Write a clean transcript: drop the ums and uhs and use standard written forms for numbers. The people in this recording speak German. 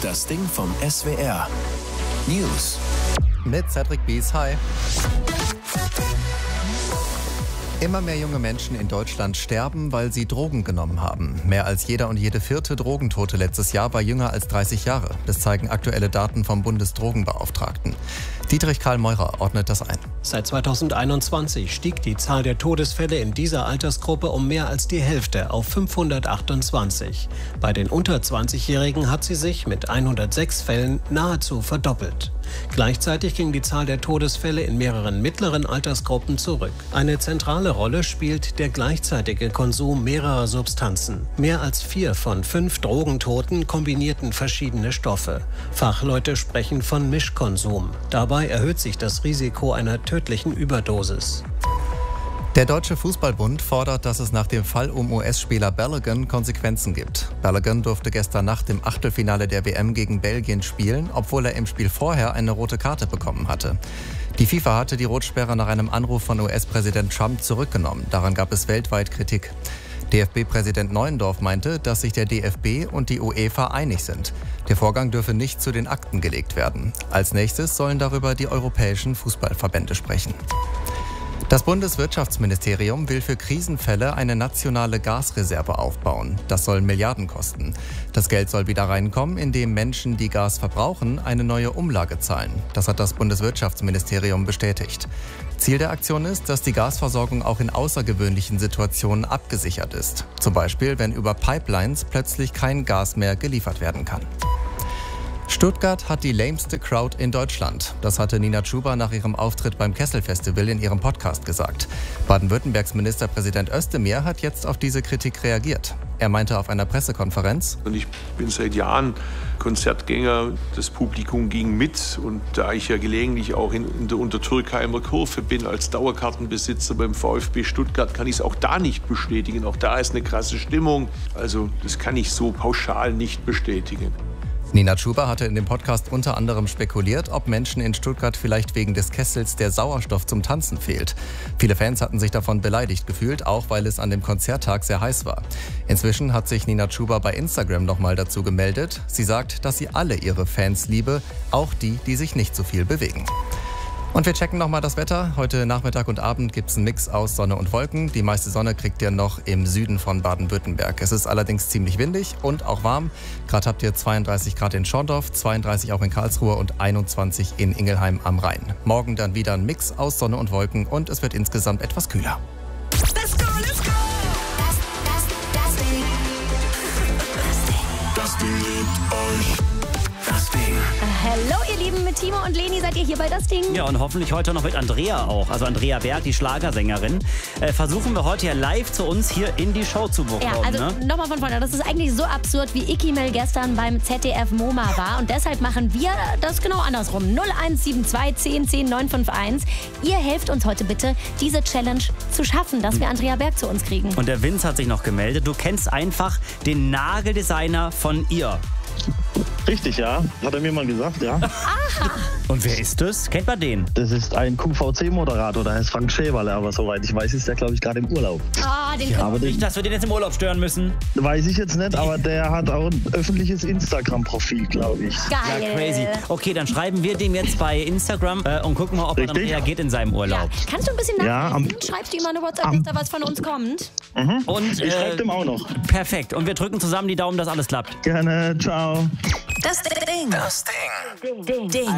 Das Ding vom SWR. News. Mit Cedric Bies. Hi. Immer mehr junge Menschen in Deutschland sterben, weil sie Drogen genommen haben. Mehr als jeder und jede vierte Drogentote letztes Jahr war jünger als 30 Jahre. Das zeigen aktuelle Daten vom Bundesdrogenbeauftragten. Dietrich Karl Meurer ordnet das ein. Seit 2021 stieg die Zahl der Todesfälle in dieser Altersgruppe um mehr als die Hälfte auf 528. Bei den unter 20-Jährigen hat sie sich mit 106 Fällen nahezu verdoppelt. Gleichzeitig ging die Zahl der Todesfälle in mehreren mittleren Altersgruppen zurück. Eine zentrale Rolle spielt der gleichzeitige Konsum mehrerer Substanzen. Mehr als 4 von 5 Drogentoten kombinierten verschiedene Stoffe. Fachleute sprechen von Mischkonsum. Dabei erhöht sich das Risiko einer tödlichen Überdosis. Der Deutsche Fußballbund fordert, dass es nach dem Fall um US-Spieler Balogun Konsequenzen gibt. Balogun durfte gestern Nacht im Achtelfinale der WM gegen Belgien spielen, obwohl er im Spiel vorher eine rote Karte bekommen hatte. Die FIFA hatte die Rotsperre nach einem Anruf von US-Präsident Trump zurückgenommen. Daran gab es weltweit Kritik. DFB-Präsident Neuendorf meinte, dass sich der DFB und die UEFA einig sind. Der Vorgang dürfe nicht zu den Akten gelegt werden. Als nächstes sollen darüber die europäischen Fußballverbände sprechen. Das Bundeswirtschaftsministerium will für Krisenfälle eine nationale Gasreserve aufbauen. Das soll Milliarden kosten. Das Geld soll wieder reinkommen, indem Menschen, die Gas verbrauchen, eine neue Umlage zahlen. Das hat das Bundeswirtschaftsministerium bestätigt. Ziel der Aktion ist, dass die Gasversorgung auch in außergewöhnlichen Situationen abgesichert ist. Zum Beispiel, wenn über Pipelines plötzlich kein Gas mehr geliefert werden kann. Stuttgart hat die lameste Crowd in Deutschland. Das hatte Nina Chuba nach ihrem Auftritt beim Kessel-Festival in ihrem Podcast gesagt. Baden-Württembergs Ministerpräsident Özdemir hat jetzt auf diese Kritik reagiert. Er meinte auf einer Pressekonferenz: Und ich bin seit Jahren Konzertgänger, das Publikum ging mit. Und da ich ja gelegentlich auch in der Untertürkheimer Kurve bin als Dauerkartenbesitzer beim VfB Stuttgart, kann ich es auch da nicht bestätigen. Auch da ist eine krasse Stimmung. Also das kann ich so pauschal nicht bestätigen. Nina Chuba hatte in dem Podcast unter anderem spekuliert, ob Menschen in Stuttgart vielleicht wegen des Kessels der Sauerstoff zum Tanzen fehlt. Viele Fans hatten sich davon beleidigt gefühlt, auch weil es an dem Konzerttag sehr heiß war. Inzwischen hat sich Nina Chuba bei Instagram nochmal dazu gemeldet. Sie sagt, dass sie alle ihre Fans liebe, auch die, die sich nicht so viel bewegen. Und wir checken nochmal das Wetter. Heute Nachmittag und Abend gibt es einen Mix aus Sonne und Wolken. Die meiste Sonne kriegt ihr noch im Süden von Baden-Württemberg. Es ist allerdings ziemlich windig und auch warm. Gerade habt ihr 32 Grad in Schorndorf, 32 auch in Karlsruhe und 21 in Ingelheim am Rhein. Morgen dann wieder ein Mix aus Sonne und Wolken und es wird insgesamt etwas kühler. Let's go, let's go! Das Ding liebt euch. Das Ding. Hallo ihr Lieben, mit Timo und Leni seid ihr hier bei Das Ding. Ja, und hoffentlich heute noch mit Andrea auch. Also Andrea Berg, die Schlagersängerin. Versuchen wir heute ja live zu uns hier in die Show zu bekommen. Ja, also nochmal von vorne. Das ist eigentlich so absurd, wie Icky Mel gestern beim ZDF MoMA war. Und deshalb machen wir das genau andersrum. 0172 10 10 951. Ihr helft uns heute bitte, diese Challenge zu schaffen, dass wir Andrea Berg zu uns kriegen. Und der Vince hat sich noch gemeldet. Du kennst einfach den Nageldesigner von ihr. Richtig, ja. Hat er mir mal gesagt, ja. Aha. Und wer ist das? Kennt man den? Das ist ein QVC-Moderator, der heißt Frank Schäberle, aber soweit ich weiß, ist der, glaube ich, gerade im Urlaub. Ah, den Aber Nicht, dass wir den jetzt im Urlaub stören müssen. weiß ich jetzt nicht, aber der hat auch ein öffentliches Instagram-Profil, glaube ich. geil. Ja, crazy. Okay, dann schreiben wir dem jetzt bei Instagram und gucken mal, ob er dann Richtig. reagiert in seinem Ja. Urlaub. Kannst du ein bisschen Ja, nachhelfen? Schreibst du ihm mal eine WhatsApp, dass da was von uns kommt? Und Ich schreibe dem auch noch. perfekt. Und wir drücken zusammen die Daumen, dass alles klappt. Gerne, ciao. Das Ding. Das Ding. Ding.